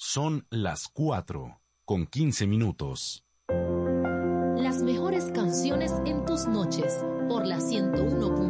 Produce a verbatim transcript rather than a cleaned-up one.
Son las cuatro, con quince minutos. Las mejores canciones en tus noches, por la ciento uno punto